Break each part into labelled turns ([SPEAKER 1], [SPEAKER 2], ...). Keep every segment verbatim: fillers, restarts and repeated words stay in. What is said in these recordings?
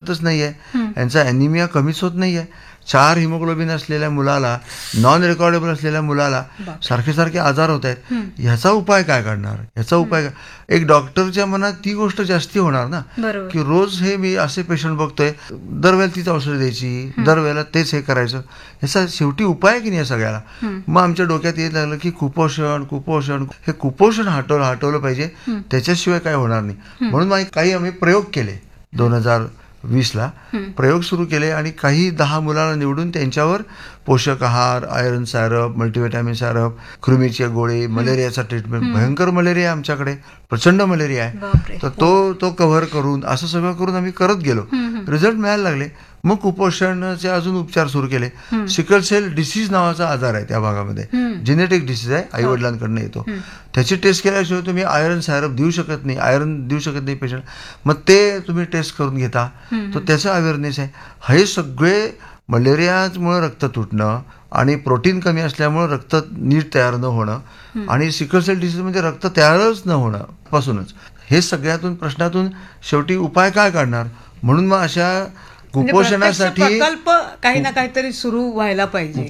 [SPEAKER 1] होतच नाहीये, यांचा ॲनिमिया कमीच होत नाहीये. चार हिमोग्लोबिन असलेल्या मुलाला, नॉन रेकॉर्डेबल असलेल्या मुलाला सारखे सारखे आजार होत आहेत. ह्याचा उपाय काय काढणार? ह्याचा उपाय काय? एक डॉक्टरच्या मनात ती गोष्ट जास्ती होणार ना, की रोज हे मी असे पेशंट बघतोय, दरवेळेला तीच औषध द्यायची, दरवेळेला तेच हे करायचं. ह्याचा शेवटी उपाय की नाही या सगळ्याला? मग आमच्या डोक्यात येत लागलं की कुपोषण कुपोषण हे कुपोषण हटवलं हटवलं पाहिजे, त्याच्याशिवाय काय होणार नाही. म्हणून मग काही आम्ही प्रयोग केले. दोन हजार वीस ला प्रयोग सुरू केले आणि काही दहा मुलांना निवडून त्यांच्यावर पोषक आहार, आयरन सॅरप, मल्टीव्हिटॅमिन सॅरप, कृमीचे गोळे, मलेरियाचा ट्रीटमेंट, भयंकर मलेरिया आमच्याकडे, प्रचंड मलेरिया आहे, तर तो तो कव्हर करून असं सगळं करून आम्ही करत गेलो. रिझल्ट मिळायला लागले. मग कुपोषणाचे अजून उपचार सुरू केले. सिकल सेल डिसीज नावाचा आजार आहे त्या भागामध्ये, जेनेटिक डिसीज आहे, आई वडिलांकडनं येतो. त्याची टेस्ट केल्याशिवाय तुम्ही आयरन सॅरप देऊ शकत नाही, आयरन देऊ शकत नाही पेशंट. मग ते तुम्ही टेस्ट करून घेता, तर त्याचा अवेअरनेस आहे. हे सगळे मलेरियामुळे रक्त तुटणं आणि प्रोटीन कमी असल्यामुळे रक्त नीट तयार न होणं आणि सिकल सेल डिसीज म्हणजे रक्त तयारच न होणं पासूनच, हे सगळ्यातून प्रश्नातून शेवटी उपाय काय काढणार? म्हणून मग अशा कुपोषणासाठी
[SPEAKER 2] प्रकल्प काही ना काहीतरी सुरू व्हायला पाहिजे.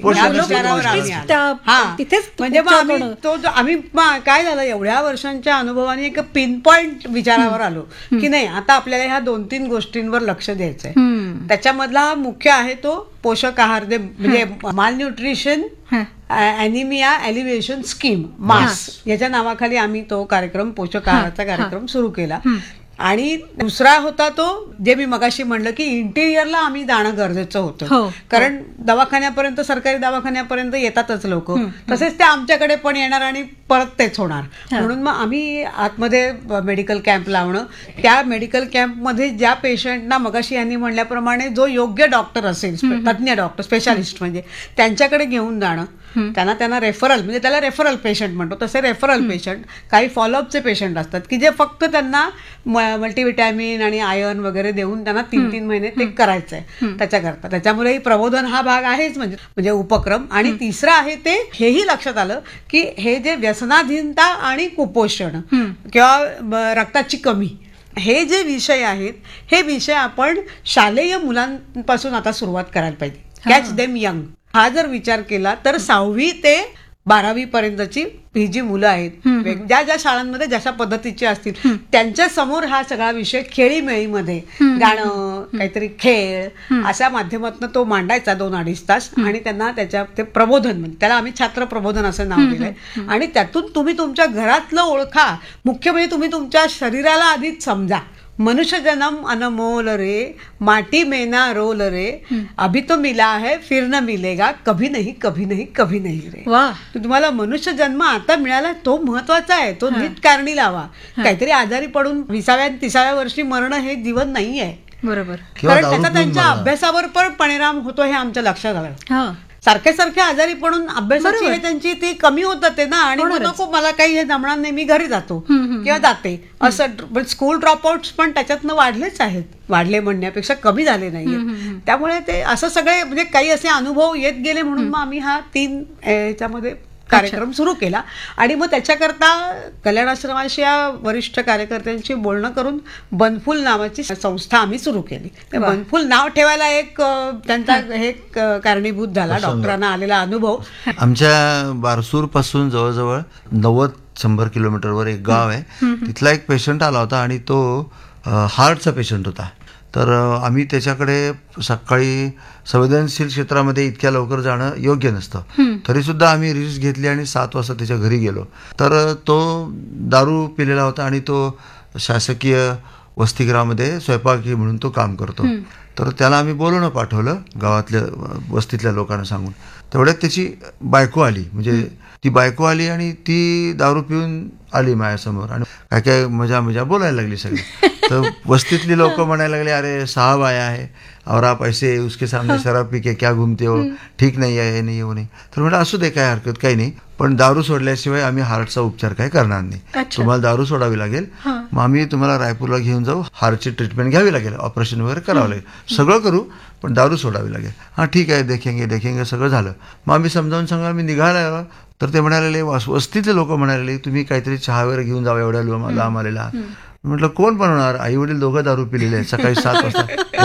[SPEAKER 2] म्हणजे मग आम्ही तो आम्ही काय झालं, एवढ्या वर्षांच्या अनुभवाने एक पिन पॉइंट विचारावर आलो की नाही, आता आपल्याला ह्या दोन तीन गोष्टींवर लक्ष द्यायचंय. त्याच्यामधला मुख्य आहे तो पोषक आहार, म्हणजे माल न्यूट्रिशन ॲनिमिया एलिव्हेशन स्कीम, मास, याच्या नावाखाली आम्ही तो कार्यक्रम, पोषक आहाराचा कार्यक्रम सुरू केला. आणि दुसरा होता तो, जे मी मगाशी म्हणलं की इंटिरियरला आम्ही जाणं गरजेचं होतं, कारण दवाखान्यापर्यंत, सरकारी दवाखान्यापर्यंत येतातच लोक, तसेच ते आमच्याकडे पण येणार आणि परत तेच होणार. म्हणून मग आम्ही आतमध्ये मेडिकल कॅम्प लावणं, त्या मेडिकल कॅम्पमध्ये ज्या पेशंटना मगाशी यांनी म्हणल्याप्रमाणे जो योग्य डॉक्टर असेल, तज्ज्ञ डॉक्टर, स्पेशालिस्ट म्हणजे, त्यांच्याकडे घेऊन जाणं. त्यांना त्यांना रेफरल, म्हणजे त्याला रेफरल पेशंट म्हणतो, तसे रेफरल पेशंट, काही फॉलोअपचे पेशंट असतात की जे फक्त त्यांना मल्टीव्हिटॅमिन आणि आयर्न वगैरे देऊन त्यांना तीन तीन महिने ते करायचंय त्याच्याकरता. त्याच्यामुळे प्रबोधन हा भाग आहेच, म्हणजे म्हणजे उपक्रम. आणि तिसरं आहे ते, हेही लक्षात आलं की हे जे व्यसनाधीनता आणि कुपोषण किंवा रक्ताची कमी, हे जे विषय आहेत, हे विषय आपण शालेय मुलांपासून आता सुरुवात करायला पाहिजे. कॅच देम यंग हा जर विचार केला तर सहावी ते बारावी पर्यंतची ही जी मुलं आहेत, ज्या ज्या शाळांमध्ये जशा पद्धतीची असतील, त्यांच्या समोर हा सगळा विषय खेळीमेळीमध्ये, गाणं, काहीतरी खेळ, अशा माध्यमातून तो मांडायचा दोन अडीच तास. आणि त्यांना त्याच्या ते प्रबोधन, म्हणजे त्याला आम्ही छात्र प्रबोधन असं नाव दिलंय. आणि त्यातून तुम्ही तुमच्या घरातलं ओळखा, मुख्य म्हणजे तुम्ही तुमच्या शरीराला आधीच समजा. मनुष्य जन्म अनमोल रे, माटी में ना रोल रे, अभी तो मिला है फिर न मिलेगा, कभी नहीं कभी नहीं कभी नहीं रे. तुम्हाला मनुष्य जन्म आता मिळाला, तो महत्वाचा आहे, तो नीट कारणी लावा. काहीतरी आजारी पडून विसाव्या तिसाव्या वर्षी मरण हे जीवन नाही आहे. बरोबर. कारण त्याचा त्यांच्या अभ्यासावर पण परिणाम होतो, हे आमच्या लक्षात आलं. सारखे सारखे आजारी पडून अभ्यासाची हे त्यांची ती कमी होत जाते ना, आणि नको मला काही हे जमणार नाही, मी घरी जातो किंवा जाते असं. स्कूल ड्रॉपआउट्स पण त्याच्यातनं वाढलेच आहेत, वाढले म्हणण्यापेक्षा कमी झाले नाहीये. त्यामुळे ते असं सगळे म्हणजे काही असे अनुभव येत गेले, म्हणून मग आम्ही हा तीन याच्यामध्ये कार्यक्रम सुरू केला. आणि मग त्याच्याकरता कल्याणाश्रमाशी या वरिष्ठ कार्यकर्त्यांशी बोलणं करून बनफूल नावाची संस्था आम्ही सुरू केली. बनफूल नाव ठेवायला एक त्यांचा हे कारणीभूत झाला, डॉक्टरांना आलेला अनुभव.
[SPEAKER 1] आमच्या बारसूर पासून जवळजवळ नव्वद शंभर किलोमीटरवर एक गाव आहे, तिथला एक पेशंट आला होता आणि तो हार्टचा पेशंट होता. तर आम्ही त्याच्याकडे सकाळी संवेदनशील क्षेत्रामध्ये इतक्या लवकर जाणं योग्य नसतं, तरी सुद्धा आम्ही रिस्क घेतली आणि सात वाजता त्याच्या घरी गेलो. तर तो दारू पिलेला होता आणि तो शासकीय वसतिगृहामध्ये स्वयंपाकी म्हणून तो काम करतो. तर त्याला आम्ही बोलवणं पाठवलं गावातल्या वस्तीतल्या लोकांना सांगून. तेवढ्यात त्याची बायको आली, म्हणजे ती बायको आली आणि ती दारू पिऊन आली माझ्यासमोर आणि काय काय मजा मजा बोलायला लागली सगळी. तर वस्तीतली लोक म्हणायला लागले, अरे साहब आया है और आप ऐसे उसके सामने शराब पी के क्या घूमते हो, ठीक नाही आहे, नाही हो नाही. तर म्हटलं असू दे, काय हरकत काही नाही, पण दारू सोडल्याशिवाय आम्ही हार्टचा उपचार काय करणार नाही, तुम्हाला दारू सोडावी लागेल, मग आम्ही तुम्हाला रायपूरला घेऊन जाऊ, हार्टची ट्रीटमेंट घ्यावी लागेल, ऑपरेशन वगैरे करावं लागेल, सगळं करू, पण दारू सोडावी लागेल. हां ठीक आहे, देखेंगे देखेंगे, सगळं झालं. मग आम्ही समजावून सांगा आम्ही निघाला. तर ते म्हणाले, वस्तीतले लोक म्हणाले, तुम्ही काहीतरी चहा वगैरे घेऊन जावं, एवढ्या लांब आलेला. म्हटलं कोण बनवणार, आई वडील दोघं दारू पिलेले सकाळी सात वाजता.